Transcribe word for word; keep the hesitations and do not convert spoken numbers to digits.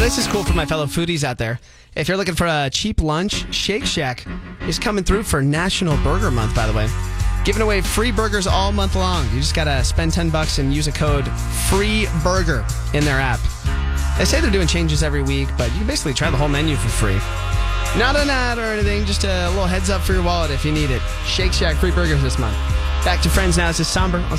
this is cool for my fellow foodies out there. If you're looking for a cheap lunch, Shake Shack is coming through for National Burger Month, by the way. Giving away free burgers all month long. You just got to spend ten bucks and use a code FREEBURGER in their app. They say they're doing changes every week, but you can basically try the whole menu for free. Not an ad or anything, just a little heads up for your wallet if you need it. Shake Shack free burgers this month. Back to Friends now. This is Somber on